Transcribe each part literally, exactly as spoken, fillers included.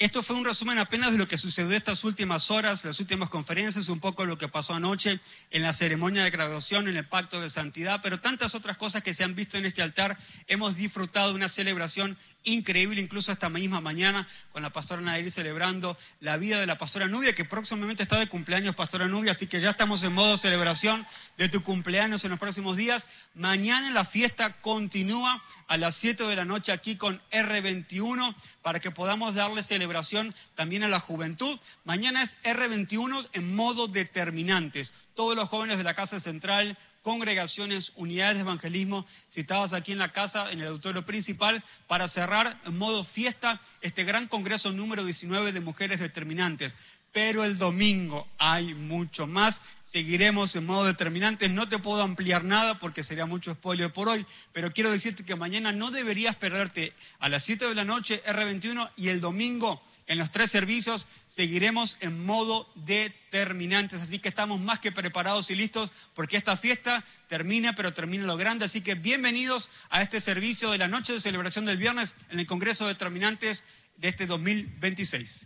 Esto fue un resumen apenas de lo que sucedió estas últimas horas, las últimas conferencias, un poco lo que pasó anoche en la ceremonia de graduación, en el pacto de santidad, pero tantas otras cosas que se han visto en este altar. Hemos disfrutado de una celebración increíble, incluso esta misma mañana, con la pastora Nadir celebrando la vida de la pastora Nubia, que próximamente está de cumpleaños, pastora Nubia, así que ya estamos en modo celebración de tu cumpleaños en los próximos días. Mañana la fiesta continúa a las siete de la noche aquí con erre veintiuno para que podamos darle celebración también a la juventud. Mañana es erre veintiuno en modo determinantes. Todos los jóvenes de la Casa Central, congregaciones, unidades de evangelismo citadas aquí en la casa, en el auditorio principal, para cerrar en modo fiesta este gran congreso número diecinueve de mujeres determinantes. Pero el domingo hay mucho más. Seguiremos en modo determinante. No te puedo ampliar nada porque sería mucho spoiler por hoy, pero quiero decirte que mañana no deberías perderte a las siete de la noche erre veintiuno, y el domingo en los tres servicios seguiremos en modo determinantes. Así que estamos más que preparados y listos porque esta fiesta termina, pero termina lo grande. Así que bienvenidos a este servicio de la noche de celebración del viernes en el Congreso de Determinantes de este dos mil veintiséis.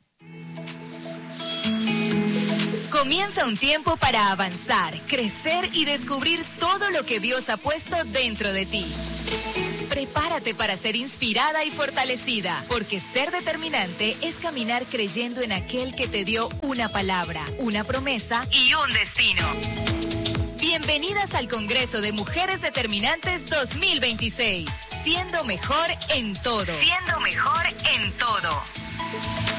Comienza un tiempo para avanzar, crecer y descubrir todo lo que Dios ha puesto dentro de ti. Prepárate para ser inspirada y fortalecida, porque ser determinante es caminar creyendo en aquel que te dio una palabra, una promesa y un destino. Bienvenidas al Congreso de Mujeres Determinantes dos mil veintiséis, siendo mejor en todo. Siendo mejor en todo.